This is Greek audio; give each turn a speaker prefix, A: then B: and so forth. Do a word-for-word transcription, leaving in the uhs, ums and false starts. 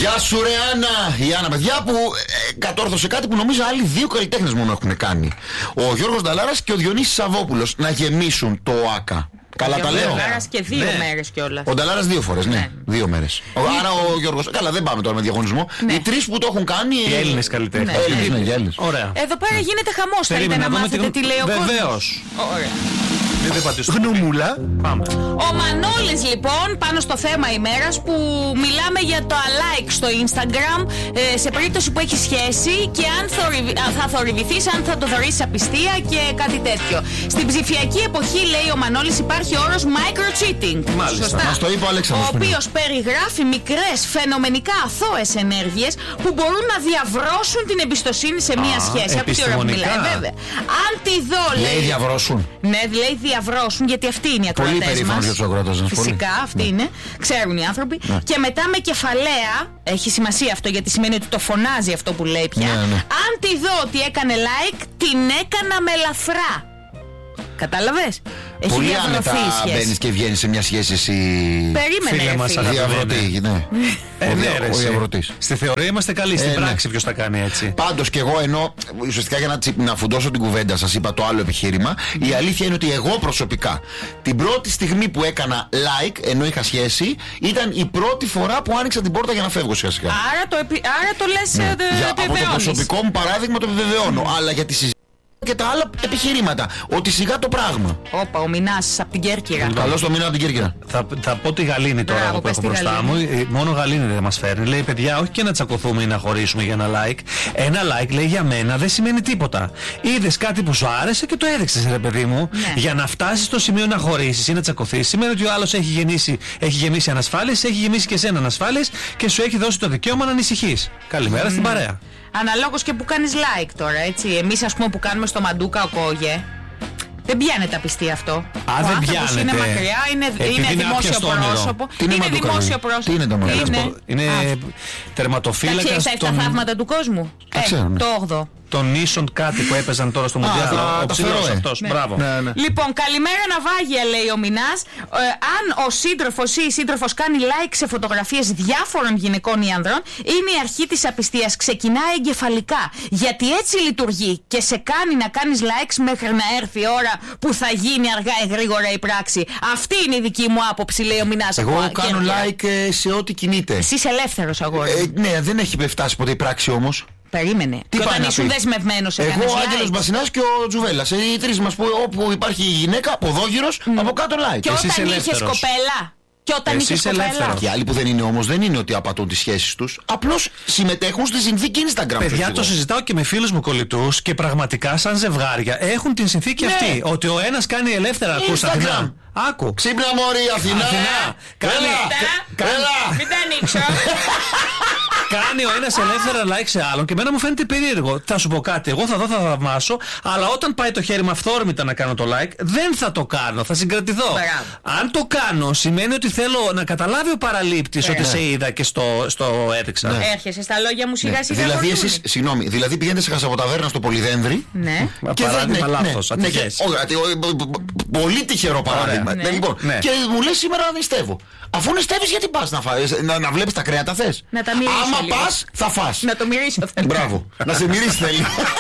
A: Γεια σου, ρε Άννα. Η Άννα, παιδιά, που ε, κατόρθωσε κάτι που νομίζω άλλοι δύο καλλιτέχνες μόνο έχουν κάνει. Ο Γιώργος Νταλάρας και ο Διονύσης Σαββόπουλος να γεμίσουν το ΟΑΚΑ. Καλά τα λέω.
B: Ο Νταλάρας και δύο ναι. μέρες κιόλας.
A: Ο Νταλάρας δύο φορές, ναι. ναι. Δύο μέρες. Ο, άρα ο Γιώργος. Καλά, δεν πάμε τώρα με διαγωνισμό. Ναι. Οι τρεις που το έχουν κάνει.
C: Οι Έλληνες καλλιτέχνες.
A: Ναι. Έλληνες, ναι, Έλληνες.
C: Ωραία.
B: Εδώ πέρα γίνεται χαμός. Θέλετε να μάθετε τι λέει ο κόσμος?
C: Βεβαίως.
B: Ωραία.
A: Γνωμούλα.
C: Πάμε.
B: Ο Μανώλης λοιπόν πάνω στο θέμα ημέρας που μιλάμε για το like στο Instagram ε, σε περίπτωση που έχει σχέση και αν, θορυβη, αν θα θορυβηθείς, αν θα το θεωρήσεις απιστία και κάτι τέτοιο. Στην ψηφιακή εποχή, λέει ο Μανώλης, υπάρχει ο όρος micro-cheating.
C: Μάλιστα.
B: Σωστά.
A: Μας το είπε ο Αλέξανδρος.
B: Ο οποίος περιγράφει μικρές φαινομενικά αθώες ενέργειες που μπορούν να διαβρώσουν την εμπιστοσύνη σε μία
C: Α,
B: σχέση. Από τη ώρα που μιλάει, βέβαια. Αν τη δω, λέει.
A: Λέει διαβρώσουν.
B: Ναι, λέει διαβρώσουν, γιατί αυτή είναι η ακροατές μας.
A: Πολύ περήφανος για τους ακροατές μας.
B: Φυσικά, αυτή
A: ναι.
B: είναι. Ξέρουν οι άνθρωποι.
A: Ναι.
B: Και μετά με κεφαλαία, έχει σημασία αυτό γιατί σημαίνει ότι το φωνάζει αυτό που λέει πια.
A: Ναι, ναι.
B: Αν τη δω ότι έκανε like, την έκανα με ελαφρά. Κατάλαβες? Έχει
A: πολύ
B: διαβρωθεί η
A: άνετα
B: σχέση.
A: μπαίνεις και βγαίνεις σε μια σχέση εσύ.
B: Περίμενε,
C: Φίλε
B: ρε
C: μας,
B: φίλε.
A: Διαβρωτή, ναι.
C: Ε,
A: Ο
C: ναι,
A: δια-
C: ρε,
A: ο
C: εσύ.
A: διαβρωτής.
C: Στη θεωρία είμαστε καλοί, στην
A: Ε, ναι.
C: πράξη ποιος τα κάνει έτσι.
A: Πάντως και εγώ, ενώ ουσιαστικά για να, τσι- να φουντώσω την κουβέντα, σας είπα το άλλο επιχείρημα, η αλήθεια είναι ότι εγώ προσωπικά την πρώτη στιγμή που έκανα like, ενώ είχα σχέση, ήταν η πρώτη φορά που άνοιξα την πόρτα για να φεύγω σιγά σιγά.
B: Άρα το, επι... Άρα το λες,
A: Ναι.
B: ε, το
A: Για, από το
B: επιβεβαιώνεις.
A: προσωπικό μου παράδειγμα το επιβεβαιώνω, αλλά για τη συζήτηση και τα άλλα επιχειρήματα. Ότι σιγά το πράγμα.
B: Όπα, ο Μινάς από την Κέρκυρα.
A: Καλώς το μήνα από την Κέρκυρα.
C: Θα, θα πω τη Γαλήνη τώρα
B: Μπράβο,
C: που
B: πες
C: έχω
B: τη
C: μπροστά μου.
B: Γαλήνη.
C: Ε, Μόνο Γαλήνη δεν μας φέρνει. Λέει, παιδιά, όχι και να τσακωθούμε ή να χωρίσουμε για ένα like. Ένα like, λέει, για μένα δεν σημαίνει τίποτα. Είδες κάτι που σου άρεσε και το έδειξες, ρε παιδί μου.
B: Ναι.
C: Για να φτάσεις στο σημείο να χωρίσεις ή να τσακωθείς, σημαίνει ότι ο άλλος έχει, γεννήσει, έχει γεμίσει ανασφάλειες, έχει γεμίσει και εσένα ανασφάλειες και σου έχει δώσει το δικαίωμα να ανησυχείς. Καλημέρα στην παρέα.
B: Αναλόγως και που κάνεις like τώρα, έτσι. Εμείς, ας πούμε, που κάνουμε στο Μαντούκα ο Κόγε, δεν πιάνεται απιστή αυτό.
C: Α,
B: ο
C: δεν
B: άνθρωπος
C: πιάνεται.
B: είναι μακριά, είναι,
C: Επειδή
B: είναι
C: είναι
B: δημόσιο
C: άπιαστο όνειρο.
B: πρόσωπο.
A: Τι είναι
B: είναι
A: Μαντούκα,
B: δημόσιο
A: δηλαδή?
B: πρόσωπο.
A: Τι είναι το Μαντούκα?
B: Είναι,
C: Είναι
B: Α,
C: τερματοφύλακας
B: τα ξέρεις τα επτά θαύματα του κόσμου.
A: Τα
B: Ε,
A: ξέρω, ναι.
B: το όγδοο.
C: των νήσων κάτι που έπαιζαν τώρα στο Μουντιάλ.
A: τα-
C: Ο
A: τα
C: ψηλός
A: Φερόε.
C: αυτός.
B: Ναι.
C: Μπράβο.
A: Ναι, ναι.
B: Λοιπόν, καλημέρα ναυάγια, λέει ο Μινάς. Ε, αν ο σύντροφος ή η σύντροφος κάνει like σε φωτογραφίες διάφορων γυναικών ή ανδρών, είναι η αρχή της απιστίας. Ξεκινάει εγκεφαλικά. Γιατί έτσι λειτουργεί και σε κάνει να κάνεις likes μέχρι να έρθει η ώρα που θα γίνει αργά ή γρήγορα η πράξη. Αυτή είναι η δική μου άποψη, λέει ο Μινάς.
A: Εγώ
B: από
A: κάνω
B: Κέρκυρα.
A: like ε, σε ό,τι κινείται.
B: Εσύ είσαι ελεύθερος, αγόρι.
A: Ε, ναι, δεν έχει φτάσει ποτέ η πράξη όμως.
B: Περίμενε.
A: Τι
B: και
A: πάει
B: όταν
A: να
B: ήσουν
A: πει?
B: δεσμευμένος,
A: Εγώ,
B: έκανες
A: ο Άγγελος
B: like.
A: Μπασινάς και ο Τζουβέλλας. Ε, οι τρεις μας που όπου υπάρχει γυναίκα, ποδόγυρος, από κάτω like.
B: Και
C: Εσύ είσαι
B: όταν είχες
C: ελεύθερος.
B: κοπέλα. Και όταν
C: Εσύ
B: είχες
C: είσαι
B: κοπέλα.
C: ελεύθερος.
A: Και άλλοι που δεν είναι όμως δεν είναι ότι απατούν τις σχέσεις τους. Απλώς συμμετέχουν στη συνθήκη Instagram.
C: Παιδιά,
A: σου
C: το συζητάω και με φίλους μου κολλητούς και πραγματικά σαν ζευγάρια έχουν την συνθήκη
A: Ναι.
C: αυτή. Ότι ο ένας κάνει ελεύθερα. Ακούς
A: Instagram.
C: Αθηνά. Άκου.
A: Ξύπνα μωρή Αθηνά.
C: Αθηνά. Κάνει-
A: Έλα.
B: Έλα.
A: Έλα.
B: Μην τα ανοίξω.
C: Κάνει ο ένας ελεύθερα like σε άλλον και εμένα μου φαίνεται περίεργο. Θα σου πω κάτι, εγώ θα δω, θα θαυμάσω, αλλά όταν πάει το χέρι μου αυθόρμητα να κάνω το like, δεν θα το κάνω, θα συγκρατηθώ.
B: Μπράβο.
C: Αν το κάνω, σημαίνει ότι θέλω να καταλάβει ο παραλήπτης ότι σε είδα και στο, στο έδειξα.
B: Έρχεσαι στα λόγια μου σιγά σιγά.
A: Δηλαδή
B: χορτούνι.
A: εσείς, συγγνώμη, δηλαδή πηγαίνετε σε χασαποταβέρνα στο Πολυδένδρη.
B: Ναι.
C: Μα
A: Και δεν-
C: παράδειγμα
A: ναι,
C: λάθος,
A: ναι, ναι,
C: ατυχές.
A: και- όχι, ατι- ο- π- π- πολύ τυχερό παράδειγμα.
B: Ναι.
A: Ναι, λοιπόν,
C: Ναι.
A: και μου λες σήμερα να νηστεύω. Αφού νηστεύεις, γιατί πας να φας, να, να βλέπεις τα κρέατα θες?
B: Να τα μυρίσω
A: Άμα
B: λίγο.
A: πας, θα φας.
B: Να το μυρίσω θέλω.
A: Μπράβο. Να σε μυρίσει θέλει.